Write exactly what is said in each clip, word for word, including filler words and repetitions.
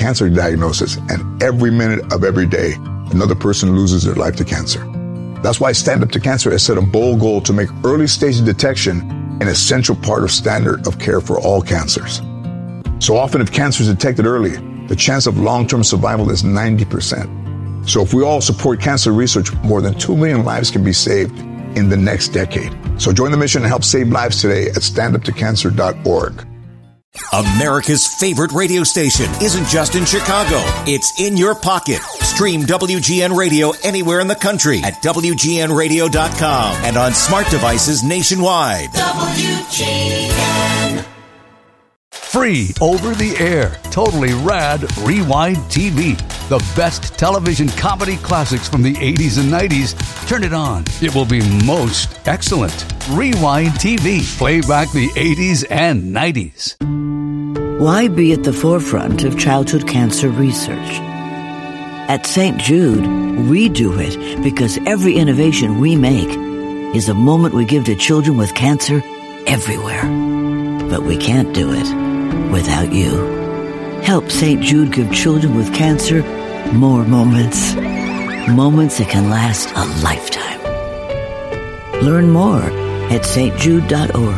cancer diagnosis, and every minute of every day, another person loses their life to cancer. That's why Stand Up to Cancer has set a bold goal to make early stage detection an essential part of standard of care for all cancers. So often, if cancer is detected early, the chance of long-term survival is ninety percent. So if we all support cancer research, more than two million lives can be saved in the next decade. So join the mission and help save lives today at stand up to cancer dot org. America's favorite radio station isn't just in Chicago. It's in your pocket. Stream W G N Radio anywhere in the country at W G N radio dot com and on smart devices nationwide. W G N. Free over the air, totally rad Rewind T V. The best television comedy classics from the eighties and nineties. Turn it on. It will be most excellent. Rewind T V. Play back the eighties and nineties. Why be at the forefront of childhood cancer research? At Saint Jude, we do it because every innovation we make is a moment we give to children with cancer everywhere. But we can't do it without you. Help Saint Jude give children with cancer more moments. Moments that can last a lifetime. Learn more at st jude dot org.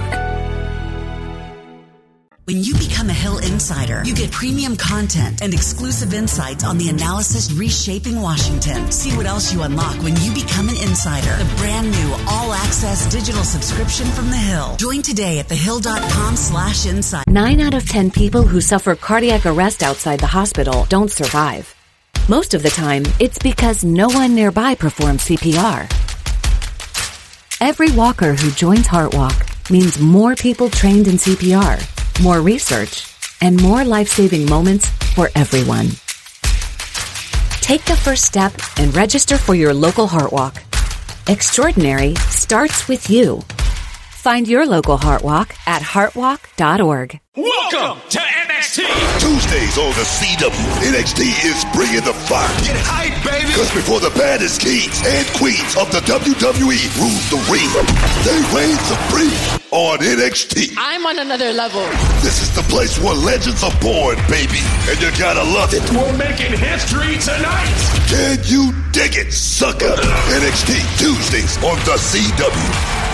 When you become a Hill Insider, you get premium content and exclusive insights on the analysis reshaping Washington. See what else you unlock when you become an insider. The brand new all-access digital subscription from The Hill. Join today at thehill.com slash insider. Nine out of ten people who suffer cardiac arrest outside the hospital don't survive. Most of the time, it's because no one nearby performs C P R. Every walker who joins HeartWalk means more people trained in C P R, more research, and more life-saving moments for everyone. Take the first step and register for your local HeartWalk. Extraordinary starts with you. Find your local HeartWalk at heartwalk dot org. Welcome to N X T! Tuesdays on the C W, N X T is bringing the fire. Get hype, baby! Because before the baddest kings and queens of the W W E rules the ring, they reign supreme on N X T. I'm on another level. This is the place where legends are born, baby, and you gotta love it. We're making history tonight! Can you dig it, sucker? N X T, Tuesdays on the C W.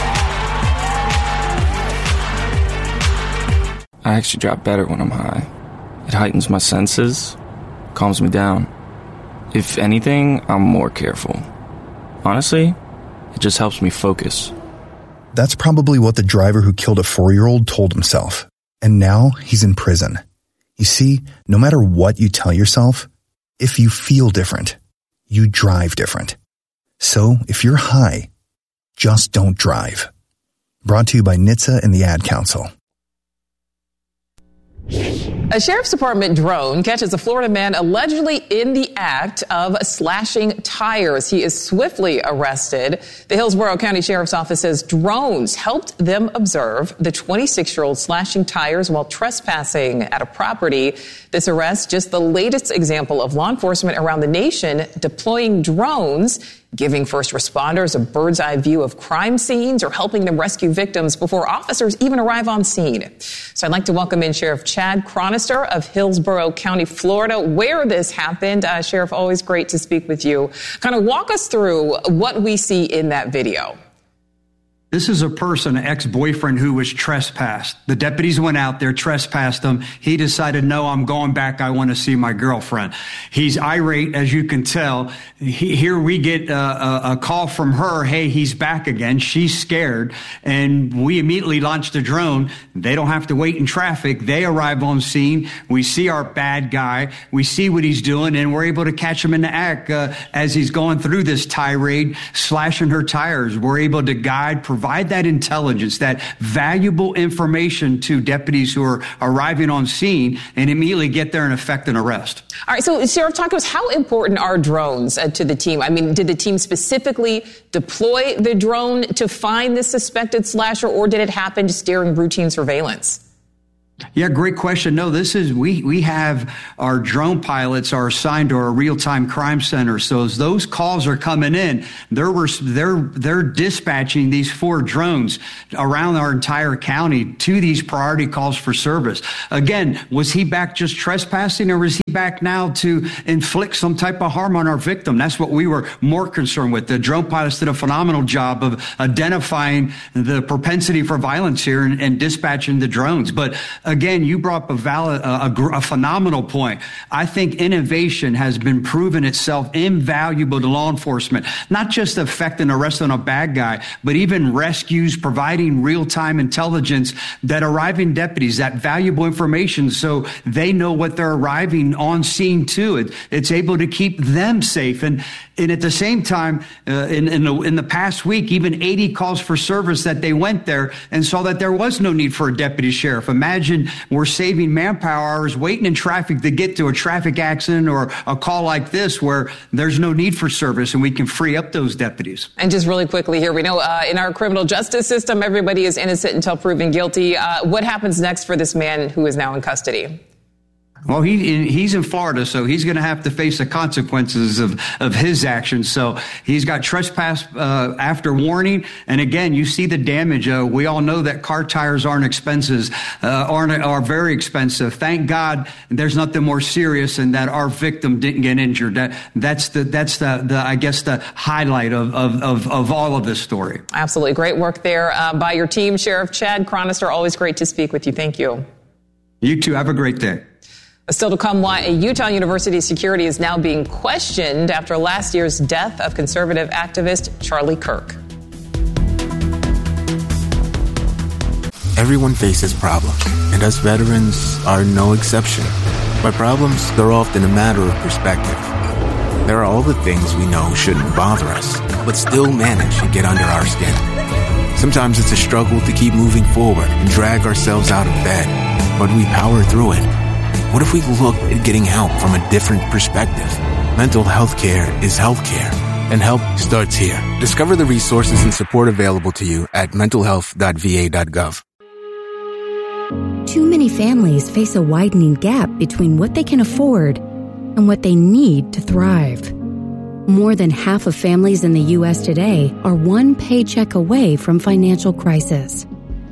I actually drop better when I'm high. It heightens my senses, calms me down. If anything, I'm more careful. Honestly, it just helps me focus. That's probably what the driver who killed a four-year-old told himself. And now he's in prison. You see, no matter what you tell yourself, if you feel different, you drive different. So if you're high, just don't drive. Brought to you by N H T S A and the Ad Council. A sheriff's department drone catches a Florida man allegedly in the act of slashing tires. He is swiftly arrested. The Hillsborough County Sheriff's Office says drones helped them observe the twenty-six-year-old slashing tires while trespassing at a property. This arrest, just the latest example of law enforcement around the nation deploying drones, giving first responders a bird's eye view of crime scenes or helping them rescue victims before officers even arrive on scene. So I'd like to welcome in Sheriff Chad Chronister of Hillsborough County, Florida, where this happened. Uh, Sheriff, always great to speak with you. Kind of walk us through what we see in that video. This is a person, an ex-boyfriend who was trespassed. The deputies went out there, trespassed him. He decided, no, I'm going back. I want to see my girlfriend. He's irate, as you can tell. He, here we get a, a, a call from her. Hey, he's back again. She's scared. And we immediately launched the drone. They don't have to wait in traffic. They arrive on scene. We see our bad guy. We see what he's doing, and we're able to catch him in the act uh, as he's going through this tirade, slashing her tires. We're able to guide, provide Provide that intelligence, that valuable information to deputies who are arriving on scene and immediately get there and effect an arrest. All right, so Sheriff, talk to us, how important are drones uh, to the team? I mean, did the team specifically deploy the drone to find the suspected slasher, or did it happen just during routine surveillance? Yeah, great question. No, this is, we, we have our drone pilots are assigned to our real-time crime center. So as those calls are coming in, they're, they're, they're dispatching these four drones around our entire county to these priority calls for service. Again, was he back just trespassing, or was he back now to inflict some type of harm on our victim? That's what we were more concerned with. The drone pilots did a phenomenal job of identifying the propensity for violence here and, and dispatching the drones. But again, you brought up a valid, a, a, a phenomenal point. I think innovation has been proven itself invaluable to law enforcement, not just affecting arresting a bad guy, but even rescues, providing real-time intelligence that arriving deputies, that valuable information, so they know what they're arriving on scene to. It, it's able to keep them safe. And, and at the same time, uh, in, in, the, in the past week, even eighty calls for service that they went there and saw that there was no need for a deputy sheriff. Imagine we're saving manpower hours waiting in traffic to get to a traffic accident or a call like this where there's no need for service, and we can free up those deputies. And just really quickly here, we know uh, in our criminal justice system, everybody is innocent until proven guilty. Uh, what happens next for this man who is now in custody? Well, he he's in Florida, so he's going to have to face the consequences of, of his actions. So he's got trespass uh, after warning. And again, you see the damage. Uh, we all know that car tires aren't expenses, uh, aren't are very expensive. Thank God there's nothing more serious, and that our victim didn't get injured. That that's the that's the, the I guess the highlight of, of of of all of this story. Absolutely, great work there uh, by your team, Sheriff Chad Chronister. Always great to speak with you. Thank you. You too. Have a great day. Still to come, why a Utah University security is now being questioned after last year's death of conservative activist Charlie Kirk. Everyone faces problems, and us veterans are no exception. But problems, they're often a matter of perspective. There are all the things we know shouldn't bother us, but still manage to get under our skin. Sometimes it's a struggle to keep moving forward and drag ourselves out of bed, but we power through it. What if we look at getting help from a different perspective? Mental health care is health care, and help starts here. Discover the resources and support available to you at mental health dot v a dot gov. Too many families face a widening gap between what they can afford and what they need to thrive. More than half of families in the U S today are one paycheck away from financial crisis.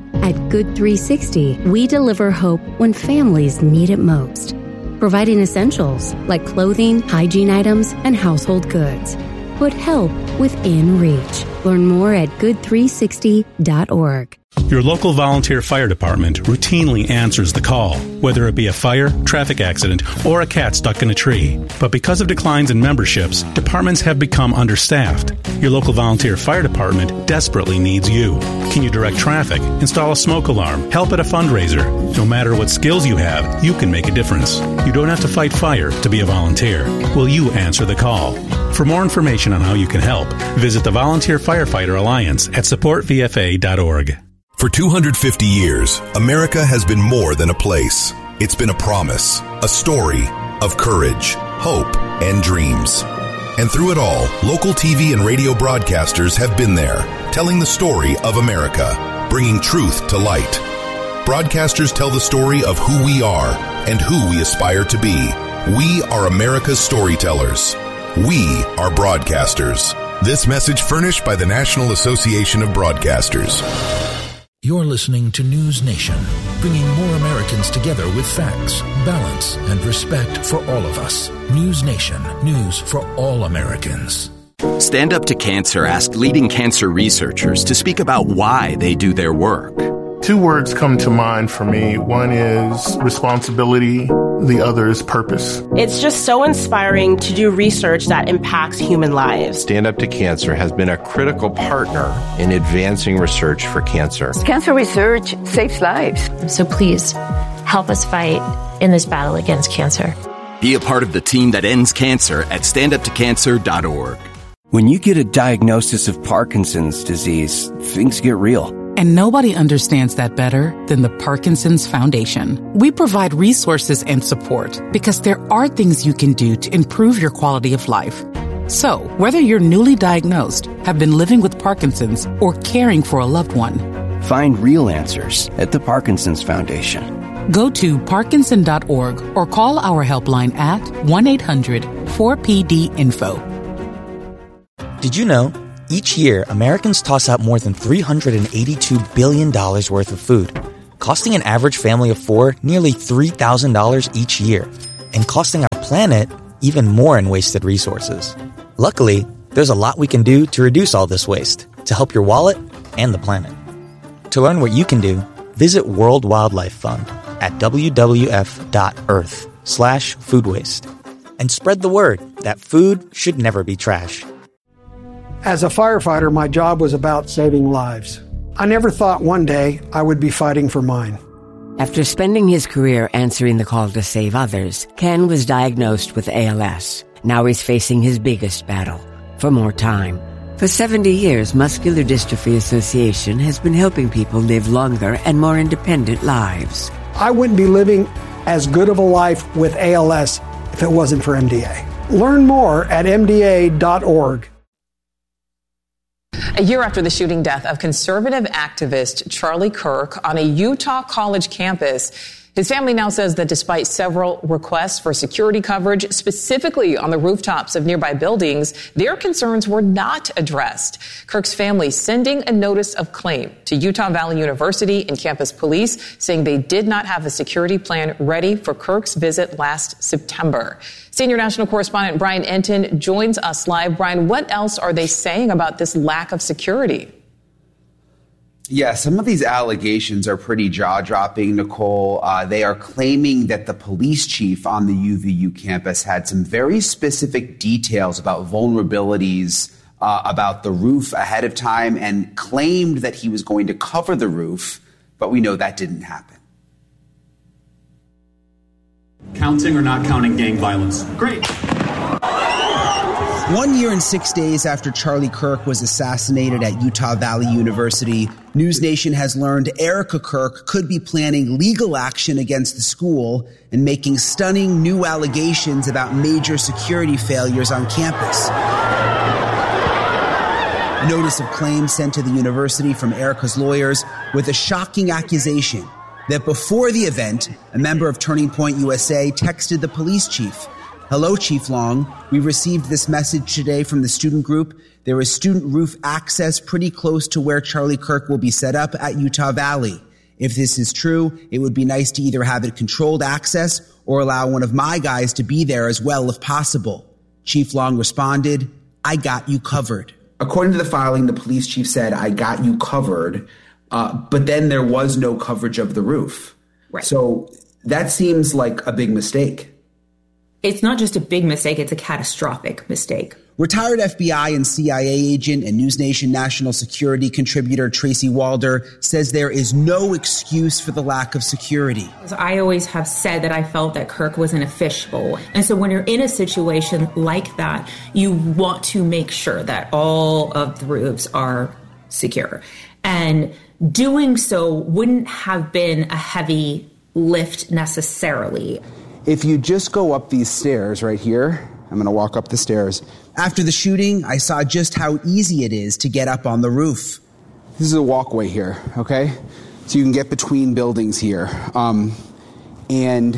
At Good three sixty, we deliver hope when families need it most, providing essentials like clothing, hygiene items, and household goods. Put help within reach. Learn more at good three sixty dot org. Your local volunteer fire department routinely answers the call, whether it be a fire, traffic accident, or a cat stuck in a tree. But because of declines in memberships, departments have become understaffed. Your local volunteer fire department desperately needs you. Can you direct traffic, install a smoke alarm, help at a fundraiser? No matter what skills you have, you can make a difference. You don't have to fight fire to be a volunteer. Will you answer the call? For more information on how you can help, visit the Volunteer Firefighter Alliance at support v f a dot org. For two hundred fifty years, America has been more than a place. It's been a promise, a story of courage, hope, and dreams. And through it all, local T V and radio broadcasters have been there, telling the story of America, bringing truth to light. Broadcasters tell the story of who we are and who we aspire to be. We are America's storytellers. We are broadcasters. This message furnished by the National Association of Broadcasters. You're listening to News Nation, bringing more Americans together with facts, balance, and respect for all of us. News Nation, news for all Americans. Stand Up to Cancer asked leading cancer researchers to speak about why they do their work. Two words come to mind for me. One is responsibility. The other is purpose. It's just so inspiring to do research that impacts human lives. Stand Up to Cancer has been a critical partner in advancing research for cancer. Cancer research saves lives. So please, help us fight in this battle against cancer. Be a part of the team that ends cancer at stand up to cancer dot org. When you get a diagnosis of Parkinson's disease, things get real. And nobody understands that better than the Parkinson's Foundation. We provide resources and support because there are things you can do to improve your quality of life. So, whether you're newly diagnosed, have been living with Parkinson's, or caring for a loved one, find real answers at the Parkinson's Foundation. Go to parkinson dot org or call our helpline at one eight hundred four P D info. Did you know? Each year, Americans toss out more than three hundred eighty-two billion dollars worth of food, costing an average family of four nearly three thousand dollars each year, and costing our planet even more in wasted resources. Luckily, there's a lot we can do to reduce all this waste, to help your wallet and the planet. To learn what you can do, visit World Wildlife Fund at w w f dot earth slash food waste. And spread the word that food should never be trash. As a firefighter, my job was about saving lives. I never thought one day I would be fighting for mine. After spending his career answering the call to save others, Ken was diagnosed with A L S. Now he's facing his biggest battle, for more time. For seventy years, Muscular Dystrophy Association has been helping people live longer and more independent lives. I wouldn't be living as good of a life with A L S if it wasn't for M D A. Learn more at m d a dot org. A year after the shooting death of conservative activist Charlie Kirk on a Utah college campus, his family now says that despite several requests for security coverage, specifically on the rooftops of nearby buildings, their concerns were not addressed. Kirk's family sending a notice of claim to Utah Valley University and campus police, saying they did not have a security plan ready for Kirk's visit last September. Senior national correspondent Brian Enton joins us live. Brian, what else are they saying about this lack of security? Yeah, some of these allegations are pretty jaw-dropping, Nicole. Uh, they are claiming that the police chief on the U V U campus had some very specific details about vulnerabilities uh, about the roof ahead of time and claimed that he was going to cover the roof, but we know that didn't happen. Counting or not counting gang violence? Great. One year and six days after Charlie Kirk was assassinated at Utah Valley University, News Nation has learned Erica Kirk could be planning legal action against the school and making stunning new allegations about major security failures on campus. Notice of claim sent to the university from Erica's lawyers with a shocking accusation that before the event, a member of Turning Point U S A texted the police chief. Hello, Chief Long. We received this message today from the student group. There is student roof access pretty close to where Charlie Kirk will be set up at Utah Valley. If this is true, it would be nice to either have it controlled access or allow one of my guys to be there as well if possible. Chief Long responded, I got you covered. According to the filing, the police chief said, I got you covered, uh, but then there was no coverage of the roof. Right. So that seems like a big mistake. It's not just a big mistake, it's a catastrophic mistake. Retired F B I and C I A agent and News Nation national security contributor Tracy Walder says there is no excuse for the lack of security. I always have said that I felt that Kirk was in a fishbowl. And so when you're in a situation like that, you want to make sure that all of the roofs are secure. And doing so wouldn't have been a heavy lift necessarily. If you just go up these stairs right here, I'm going to walk up the stairs. After the shooting, I saw just how easy it is to get up on the roof. This is a walkway here, okay? So you can get between buildings here. Um, and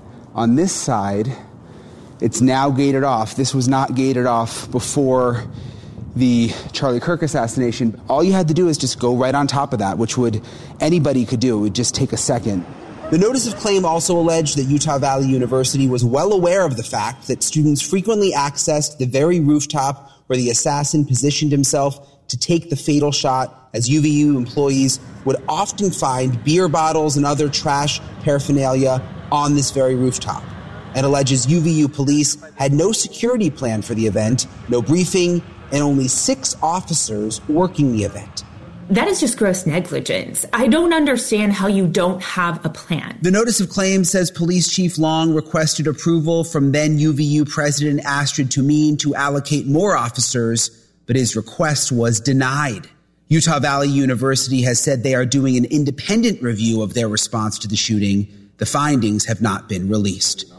on this side, it's now gated off. This was not gated off before the Charlie Kirk assassination. All you had to do is just go right on top of that, which would anybody could do. It would just take a second. The notice of claim also alleged that Utah Valley University was well aware of the fact that students frequently accessed the very rooftop where the assassin positioned himself to take the fatal shot, as U V U employees would often find beer bottles and other trash paraphernalia on this very rooftop. It alleges U V U police had no security plan for the event, no briefing, and only six officers working the event. That is just gross negligence. I don't understand how you don't have a plan. The notice of claim says Police Chief Long requested approval from then U V U President Astrid Tumeen to allocate more officers, but his request was denied. Utah Valley University has said they are doing an independent review of their response to the shooting. The findings have not been released.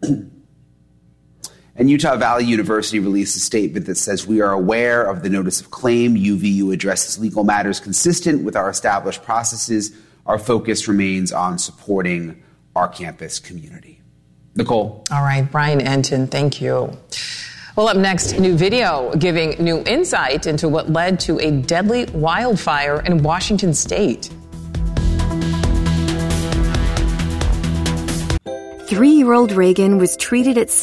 And Utah Valley University released a statement that says, we are aware of the notice of claim. U V U addresses legal matters consistent with our established processes. Our focus remains on supporting our campus community. Nicole. All right, Brian Entin, thank you. Well, up next, new video giving new insight into what led to a deadly wildfire in Washington state. Three-year-old Reagan was treated at